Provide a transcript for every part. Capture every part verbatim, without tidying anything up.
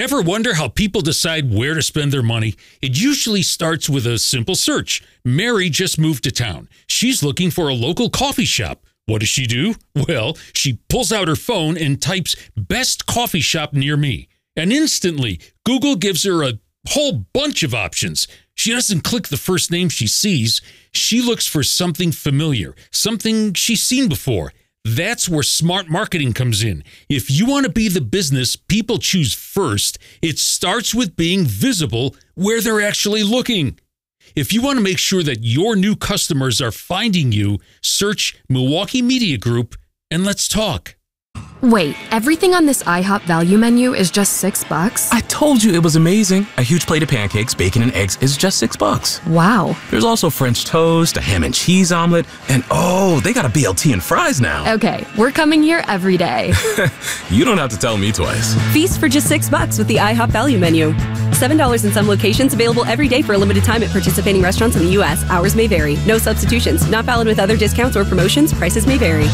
Ever wonder how people decide where to spend their money? It usually starts with a simple search. Mary just moved to town. She's looking for a local coffee shop. What does she do? Well, she pulls out her phone and types best coffee shop near me. And instantly, Google gives her a whole bunch of options. She doesn't click the first name she sees. She looks for something familiar, something she's seen before. That's where smart marketing comes in. If you want to be the business people choose first, it starts with being visible where they're actually looking. If you want to make sure that your new customers are finding you, search Milwaukee Media Group and let's talk. Wait, everything on this IHOP value menu is just six bucks? I told you it was amazing. A huge plate of pancakes, bacon, and eggs is just six bucks. Wow. There's also French toast, a ham and cheese omelet, and oh, they got a B L T and fries now. Okay, we're coming here every day. You don't have to tell me twice. Feast for just six bucks with the IHOP value menu. Seven dollars in some locations, available every day for a limited time at participating restaurants in the U S. Hours may vary. No substitutions. Not valid with other discounts or promotions. Prices may vary.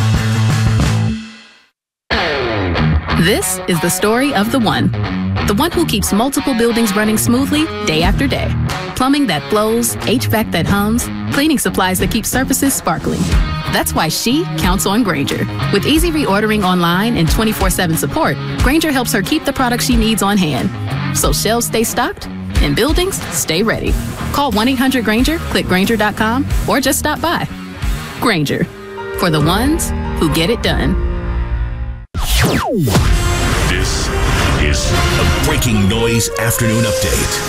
This is the story of the one. The one who keeps multiple buildings running smoothly day after day. Plumbing that flows, H V A C that hums, cleaning supplies that keep surfaces sparkling. That's why she counts on Grainger. With easy reordering online and twenty-four seven support, Grainger helps her keep the products she needs on hand. So shelves stay stocked and buildings stay ready. Call one eight hundred Grainger, click Grainger dot com, or just stop by. Grainger, for the ones who get it done. This is a Breaking Noise Afternoon Update.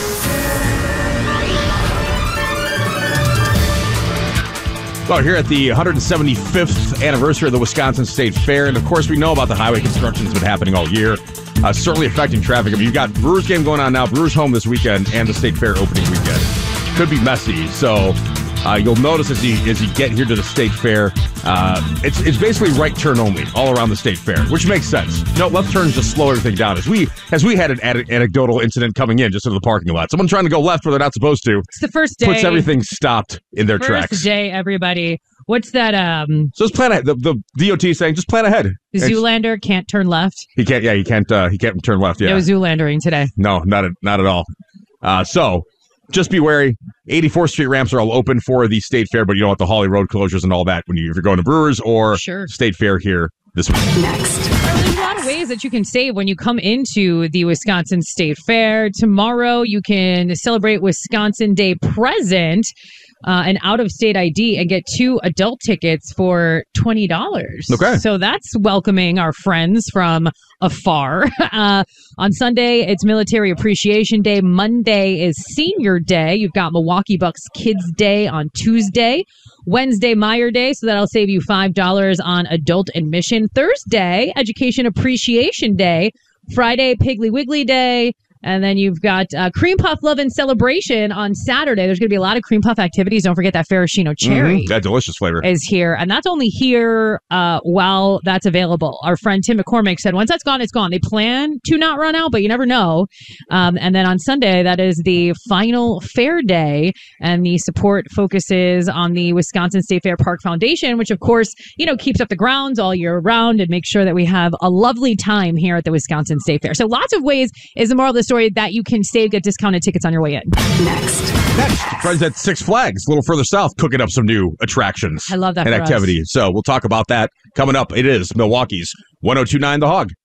Well, here at the one hundred seventy-fifth anniversary of the Wisconsin State Fair, and of course we know about the highway construction that's been happening all year, uh, certainly affecting traffic. I mean, you've got Brewers game going on now, Brewers home this weekend, and the State Fair opening weekend. Could be messy, so uh, you'll notice as you as you get here to the State Fair, uh, it's it's basically right turn only all around the State Fair, which makes sense. No, left turns just slow everything down. As we as we had an ad- anecdotal incident coming in just into the parking lot, someone trying to go left where they're not supposed to. It's the first day. Puts everything stopped in their first tracks. First day, everybody. What's that? Um, so just plan ahead. The, the D O T is saying just plan ahead. Zoolander can't turn left. He can't. Yeah, he can't. Uh, he can't turn left. Yeah. No Zoolandering today. No, not at, not at all. Uh, so. Just be wary. eighty-fourth Street ramps are all open for the State Fair, but you don't want the Holly Road closures and all that when you, if you're going to Brewers or sure. State Fair here this week. Next. There's a lot of ways that you can save when you come into the Wisconsin State Fair. Tomorrow, you can celebrate Wisconsin Day Present, uh, an out-of-state I D, and get two adult tickets for twenty dollars. Okay. So that's welcoming our friends from afar. Uh, on Sunday, it's Military Appreciation Day. Monday is Senior Day. You've got Milwaukee Bucks Kids Day on Tuesday. Wednesday, Meyer Day, so that'll save you five dollars on adult admission. Thursday, Education Appreciation Day. Friday, Piggly Wiggly Day. And then you've got uh, Cream Puff Love and Celebration on Saturday. There's going to be a lot of Cream Puff activities. Don't forget that Ferragino cherry. Mm-hmm. That delicious flavor is here. And that's only here uh, while that's available. Our friend Tim McCormick said once that's gone, it's gone. They plan to not run out, but you never know. Um, and then on Sunday, that is the final fair day. And the support focuses on the Wisconsin State Fair Park Foundation, which, of course, you know, keeps up the grounds all year round and makes sure that we have a lovely time here at the Wisconsin State Fair. So lots of ways is the moral of the story that you can save, get discounted tickets on your way in. Next. Next, friends at Six Flags, a little further south, cooking up some new attractions. I love that and for activity. Us. So we'll talk about that coming up. It is Milwaukee's one oh two point nine The Hog.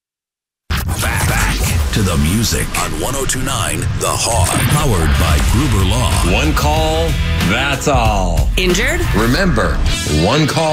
Back, back to the music on one oh two point nine The Hog, powered by Gruber Law. One call, that's all. Injured? Remember, one call.